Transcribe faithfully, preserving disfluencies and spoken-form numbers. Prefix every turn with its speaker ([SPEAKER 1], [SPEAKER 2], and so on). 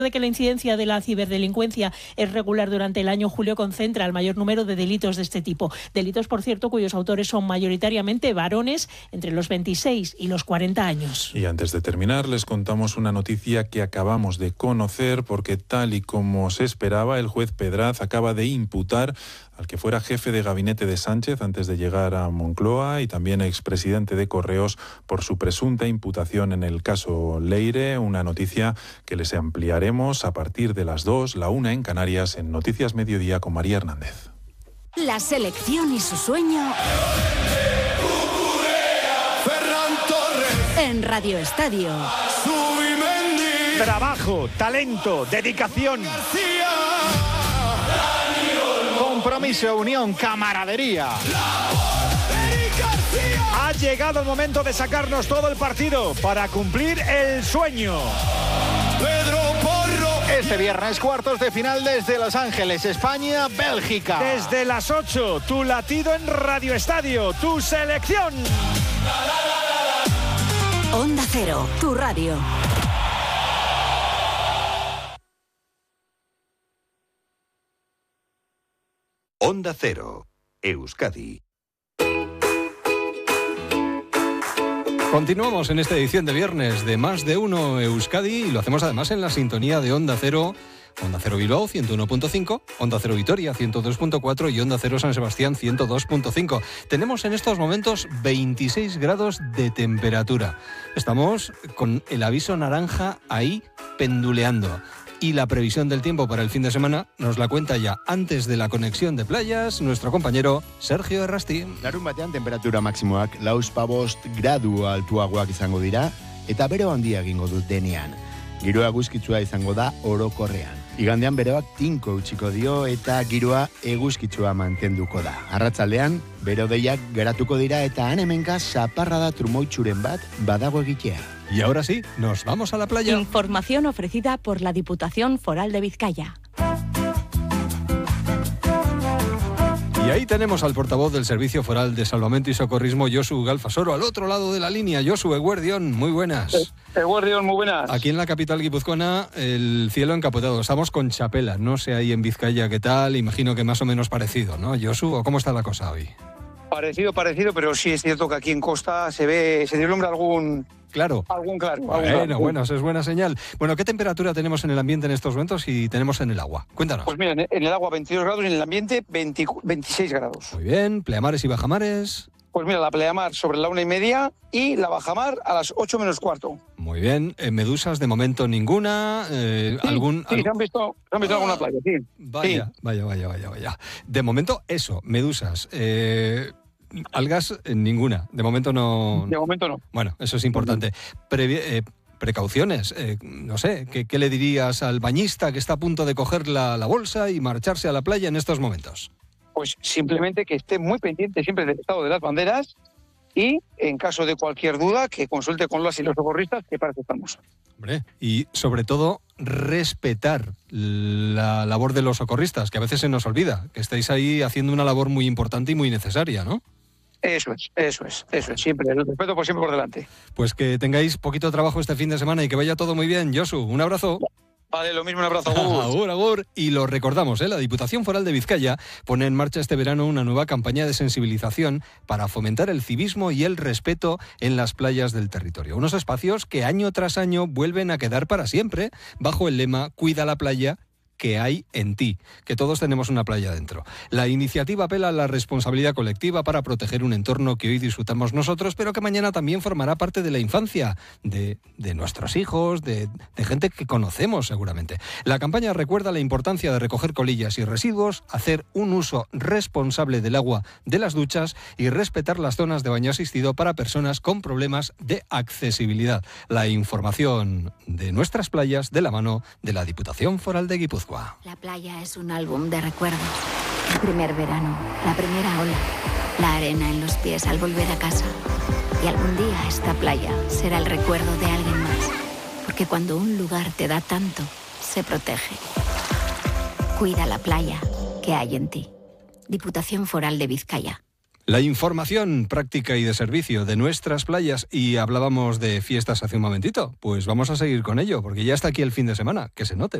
[SPEAKER 1] de que la incidencia de la ciberdelincuencia es regular durante el año, julio concentra el mayor número de delitos de este tipo. Delitos, por cierto, cuyos autores son mayoritariamente varones entre los veintiséis y los cuarenta años.
[SPEAKER 2] Y antes de terminar, les contamos una noticia que acabamos de conocer, porque tal y como se esperaba, el juez Pedraz acaba de imputar al que fuera jefe de gabinete de Sánchez antes de llegar a Moncloa y también expresidente de Correos por su presunta imputación en el caso Leire, una noticia que les ampliaremos a partir de las dos, la una en Canarias, en Noticias Mediodía con María Hernández.
[SPEAKER 3] La selección y su sueño en Radio Estadio.
[SPEAKER 4] Trabajo, talento, dedicación, compromiso, unión, camaradería. Ha llegado el momento de sacarnos todo el partido para cumplir el sueño. Pedro Porro. Este viernes, cuartos de final desde Los Ángeles, España, Bélgica. Desde las ocho, tu latido en Radio Estadio, tu selección.
[SPEAKER 3] Onda Cero, tu radio.
[SPEAKER 5] Onda Cero, Euskadi.
[SPEAKER 6] Continuamos en esta edición de viernes de Más de Uno Euskadi y lo hacemos además en la sintonía de Onda Cero, Onda Cero Bilbao ciento uno punto cinco, Onda Cero Vitoria ciento dos punto cuatro y Onda Cero San Sebastián ciento dos punto cinco. Tenemos en estos momentos veintiséis grados de temperatura. Estamos con el aviso naranja ahí penduleando. Y la previsión del tiempo para el fin de semana nos la cuenta ya antes de la conexión de playas nuestro compañero Sergio Errasti.
[SPEAKER 7] Larun batean temperatura maximoak lauzpabost gradu altuagoak izango dira eta bero handia egingo dut denean. Giroa eguzkitsua izango da orokorrean. Igandean beroak tinko utziko dio eta giroa eguzkitsua mantenduko da. Arratsaldean bero deiak geratuko dira eta han hemenka zaparrada trumoitzuren bat badago egitea.
[SPEAKER 6] Y ahora sí, nos vamos a la playa.
[SPEAKER 8] Información ofrecida por la Diputación Foral de Vizcaya.
[SPEAKER 6] Y ahí tenemos al portavoz del Servicio Foral de Salvamento y Socorrismo, Josu Galfasoro, al otro lado de la línea. Josu, eguerdión, muy buenas.
[SPEAKER 9] Eguerdión, muy buenas.
[SPEAKER 6] Aquí en la capital guipuzcoana, el cielo encapotado. Estamos con chapela, no sé ahí en Vizcaya qué tal, imagino que más o menos parecido, ¿no, Josu? ¿O cómo está la cosa hoy?
[SPEAKER 9] Parecido, parecido, pero sí es cierto que aquí en Costa se ve, se vislumbra algún...
[SPEAKER 6] Claro.
[SPEAKER 9] Algún claro.
[SPEAKER 6] Bueno,
[SPEAKER 9] algún claro.
[SPEAKER 6] bueno, eso es buena señal. Bueno, ¿qué temperatura tenemos en el ambiente en estos momentos y tenemos en el agua? Cuéntanos.
[SPEAKER 9] Pues mira, en el agua veintidós grados y en el ambiente veinte, veintiséis grados.
[SPEAKER 6] Muy bien, pleamares y bajamares.
[SPEAKER 9] Pues mira, la pleamar sobre la una y media y la bajamar a las ocho menos cuarto.
[SPEAKER 6] Muy bien, eh, medusas de momento ninguna. Eh,
[SPEAKER 9] sí,
[SPEAKER 6] algún,
[SPEAKER 9] sí,
[SPEAKER 6] algún...
[SPEAKER 9] se han visto, se han visto ah, alguna playa, sí.
[SPEAKER 6] Vaya,
[SPEAKER 9] sí.
[SPEAKER 6] vaya, vaya, vaya, vaya. De momento eso, medusas. Eh... Algas, eh, ninguna. De momento no...
[SPEAKER 9] De momento no.
[SPEAKER 6] Bueno, eso es importante. Previ- eh, precauciones. Eh, no sé, ¿qué, ¿qué le dirías al bañista que está a punto de coger la, la bolsa y marcharse a la playa en estos momentos?
[SPEAKER 9] Pues simplemente que esté muy pendiente siempre del estado de las banderas y, en caso de cualquier duda, que consulte con las y los socorristas, que para eso estamos.
[SPEAKER 6] Hombre, y sobre todo, respetar la labor de los socorristas, que a veces se nos olvida, que estáis ahí haciendo una labor muy importante y muy necesaria, ¿no?
[SPEAKER 9] Eso es, eso es, eso es, siempre, el respeto por siempre por delante.
[SPEAKER 6] Pues que tengáis poquito trabajo este fin de semana y que vaya todo muy bien. Josu, un abrazo.
[SPEAKER 9] Vale, lo mismo, un abrazo. Agur,
[SPEAKER 6] agur. agur. Y lo recordamos, ¿eh? La Diputación Foral de Vizcaya pone en marcha este verano una nueva campaña de sensibilización para fomentar el civismo y el respeto en las playas del territorio. Unos espacios que año tras año vuelven a quedar para siempre bajo el lema Cuida la playa que hay en ti, que todos tenemos una playa dentro. La iniciativa apela a la responsabilidad colectiva para proteger un entorno que hoy disfrutamos nosotros, pero que mañana también formará parte de la infancia, de, de nuestros hijos, de, de gente que conocemos seguramente. La campaña recuerda la importancia de recoger colillas y residuos, hacer un uso responsable del agua de las duchas y respetar las zonas de baño asistido para personas con problemas de accesibilidad. La información de nuestras playas de la mano de la Diputación Foral de Guipúzcoa.
[SPEAKER 3] La playa es un álbum de recuerdos. El primer verano, la primera ola, la arena en los pies al volver a casa. Y algún día esta playa será el recuerdo de alguien más. Porque cuando un lugar te da tanto, se protege. Cuida la playa que hay en ti. Diputación Foral de Vizcaya.
[SPEAKER 6] La información práctica y de servicio de nuestras playas, y hablábamos de fiestas hace un momentito, pues vamos a seguir con ello, porque ya está aquí el fin de semana, que se note.